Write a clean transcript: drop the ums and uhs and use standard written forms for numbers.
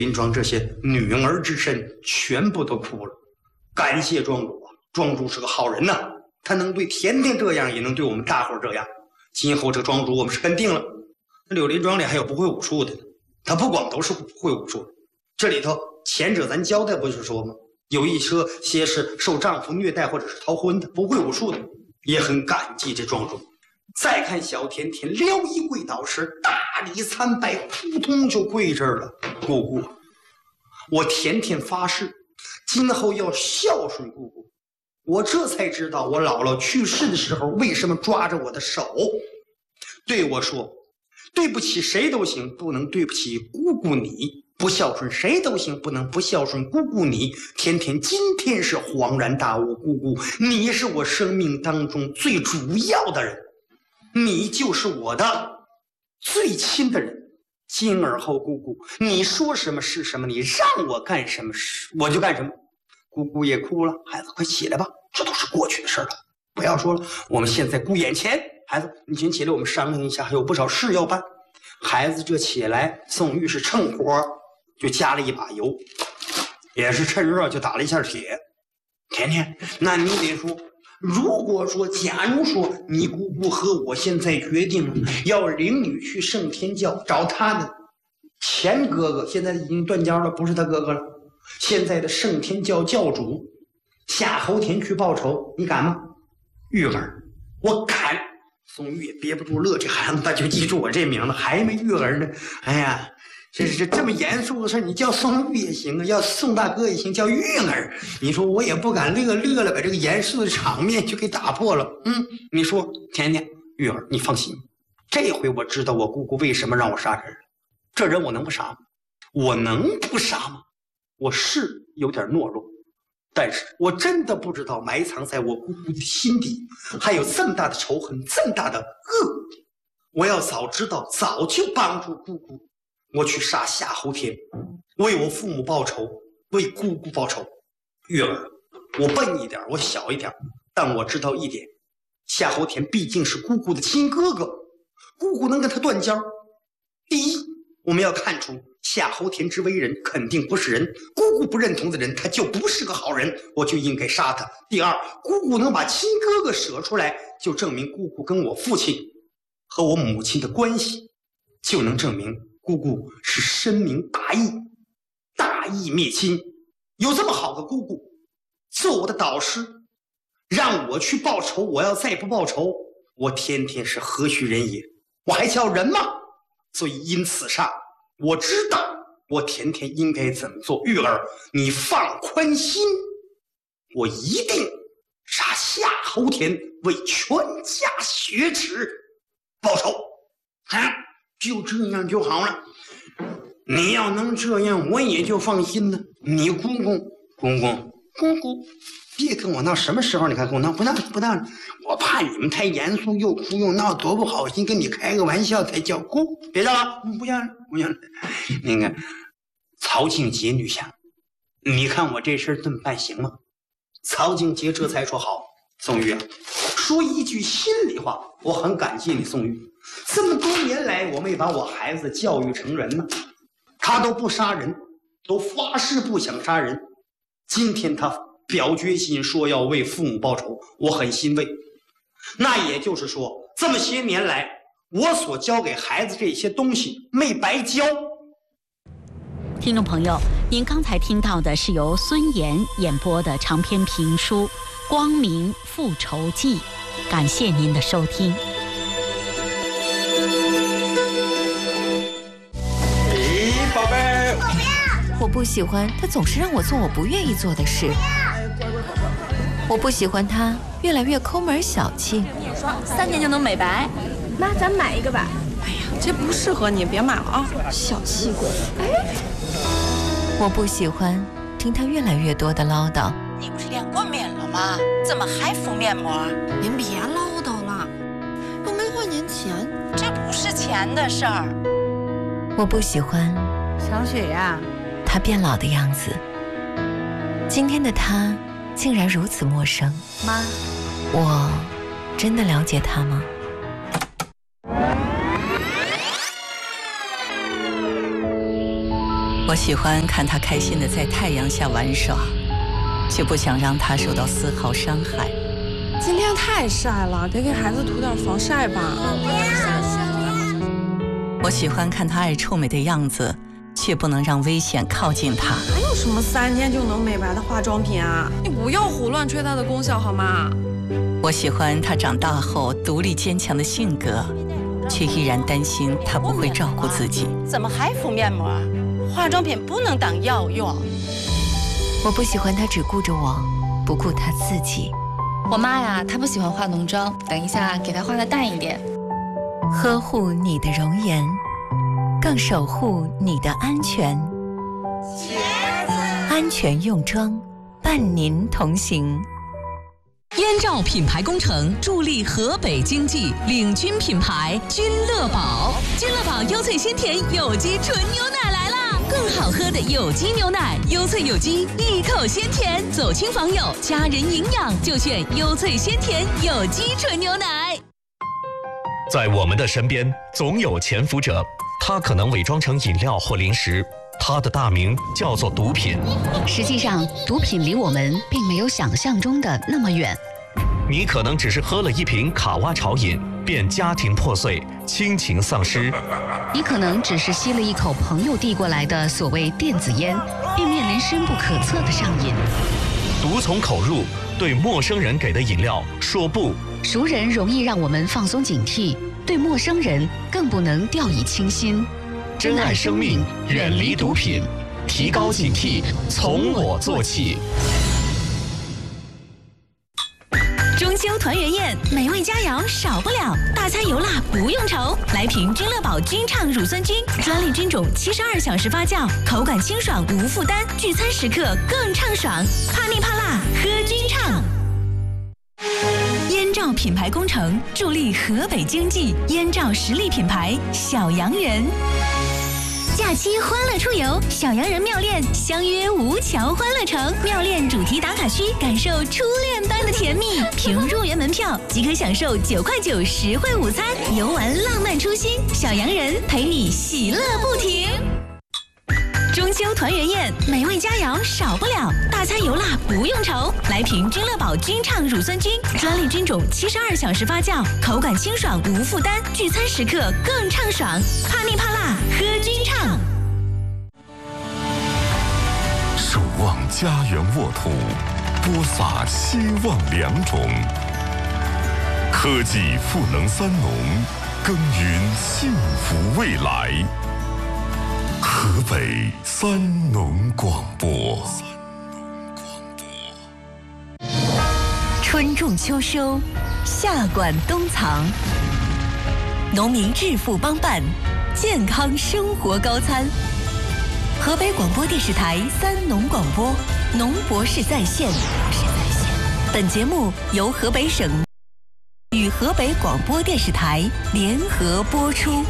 林庄这些女儿之身全部都哭了，感谢庄主啊！庄主是个好人呐，他能对甜甜这样，也能对我们大伙这样。今后这庄主我们是跟定了。那柳林庄里还有不会武术的呢，他不光都是会武术的，这里头前者咱交代不是说吗？有一些是受丈夫虐待或者是逃婚的，不会武术的，也很感激这庄主。再看小甜甜撩衣跪倒时，大礼参拜，扑通就跪这儿了。姑姑，我甜甜发誓，今后要孝顺姑姑。我这才知道我姥姥去世的时候为什么抓着我的手，对我说：“对不起谁都行，不能对不起姑姑你。不孝顺谁都行，不能不孝顺姑姑你。”甜甜今天是恍然大悟，姑姑，你是我生命当中最主要的人，你就是我的最亲的人。今而后，姑姑，你说什么是什么，你让我干什么我就干什么。姑姑也哭了，孩子快起来吧，这都是过去的事了，不要说了，我们现在顾眼前。孩子，你先起来，我们商量一下，还有不少事要办。孩子这起来，宋玉是趁火就加了一把油，也是趁热就打了一下铁。甜甜，那你得说，如果说假如说你姑姑和我现在决定要领你去圣天教找他的前哥哥，现在已经断交了，不是他哥哥了，现在的圣天教教主夏侯田去报仇，你敢吗？玉儿，我敢。宋玉也憋不住乐，这孩子他就记住我这名字，还没玉儿呢。哎呀，这么严肃的事，你叫宋玉也行啊，叫宋大哥也行，叫玉儿。你说我也不敢乐了，把这个严肃的场面就给打破了。你说甜甜，玉儿，你放心，这回我知道我姑姑为什么让我杀人了。这人我能不杀吗？我能不杀吗？我是有点懦弱，但是我真的不知道埋藏在我姑姑的心底还有这么大的仇恨，这么大的恶。我要早知道，早就帮助姑姑，我去杀夏侯田，为我父母报仇，为姑姑报仇。玉儿，我笨一点，我小一点，但我知道一点，夏侯田毕竟是姑姑的亲哥哥，姑姑能跟他断交。第一，我们要看出夏侯田之为人肯定不是人，姑姑不认同的人，他就不是个好人，我就应该杀他。第二，姑姑能把亲哥哥舍出来，就证明姑姑跟我父亲和我母亲的关系，就能证明姑姑是深明大义，大义灭亲。有这么好的姑姑做我的导师，让我去报仇，我要再不报仇，我天天是何许人也？我还叫人吗？所以因此杀，我知道我甜甜应该怎么做。玉儿，你放宽心，我一定杀夏侯田，为全家雪耻报仇。就这样就好了。你要能这样，我也就放心了。你公公，别跟我闹，什么时候你看跟我闹？不闹，我怕你们太严肃，又哭又闹，多不好心，跟你开个玩笑才叫哭。别闹了，不要了。那个曹静杰女侠，你看我这事这么办行吗？曹静杰这才说好。宋玉啊，说一句心里话，我很感谢你，宋玉。这么多年来，我没把我孩子教育成人呢，他都不杀人，都发誓不想杀人。今天他表决心说要为父母报仇，我很欣慰。那也就是说，这么些年来，我所教给孩子这些东西没白教。 听众朋友，您刚才听到的是由孙岩演播的长篇评书《光明复仇记》，感谢您的收听。 宝贝， 我不喜欢他总是让我做我不愿意做的事，我不喜欢他越来越抠门小气。 3年就能美白， 妈，咱买一个吧。 哎呀，这不适合你，别买了啊，小气鬼。 我不喜欢听他越来越多的唠叨。 你不是练过面了吗？怎么还敷面膜？ 您别唠叨了，又没花您钱， 这不是钱的事儿。 我不喜欢小雪呀， 他变老的样子。今天的他竟然如此陌生。 妈， 我真的了解他吗？我我喜欢看他开心的在太阳下玩耍，却不想让他受到丝毫伤害。 今天太晒了，得给孩子涂点防晒吧。 我喜欢看他爱臭美的样子，却不能让危险靠近他。 还有什么3天就能美白的化妆品啊？你不要胡乱吹它的功效好吗？ 我喜欢他长大后独立坚强的性格，却依然担心他不会照顾自己。怎么还敷面膜？化妆品不能当药用。 我不喜欢他只顾着我，不顾他自己。 我妈呀，她不喜欢化浓妆，等一下给她化的淡一点。 呵护你的容颜，更守护你的安全。安全用装，伴您同行。 燕赵品牌工程助力河北经济，领军品牌君乐宝。君乐宝优萃鲜甜有机纯牛奶来啦！更好喝的有机牛奶，优萃有机，一口鲜甜，走亲访友，家人营养就选优萃鲜甜有机纯牛奶。 在我们的身边，总有潜伏者，他可能伪装成饮料或零食，他的大名叫做毒品。 实际上，毒品离我们并没有想象中的那么远。 你可能只是喝了一瓶卡哇潮饮，便家庭破碎，亲情丧失。 你可能只是吸了一口朋友递过来的所谓电子烟，并面临深不可测的上瘾。 毒从口入，对陌生人给的饮料说不。 熟人容易让我们放松警惕，对陌生人更不能掉以轻心。 珍爱生命，远离毒品，提高警惕，从我做起。 中秋团圆宴，美味佳肴少不了，大餐油辣不用愁。来瓶君乐宝君畅乳酸菌，专利菌种，72小时发酵，口感清爽无负担，聚餐时刻更畅爽。怕腻怕辣，喝君畅。燕赵品牌工程助力河北经济，燕赵实力品牌小洋人。假期欢乐出游，小洋人妙恋相约吴桥欢乐城，妙恋主题打卡区，感受初恋般的甜蜜。凭入园门票即可享受9块9实惠午餐，游玩浪漫初心，小洋人陪你喜乐不停。中秋团圆宴，美味佳肴少不了，大餐油辣不用愁。来瓶君乐宝君畅乳酸菌，专利菌种，72小时发酵，口感清爽无负担，聚餐时刻更畅爽。怕腻怕辣，喝君畅。 守望家园沃土，播撒希望良种。科技赋能三农，耕耘幸福未来。河北三农广播。 春种秋收，夏管冬藏，农民致富帮办，健康生活高餐。河北广播电视台三农广播，农博士在线。本节目由河北省与河北广播电视台联合播出。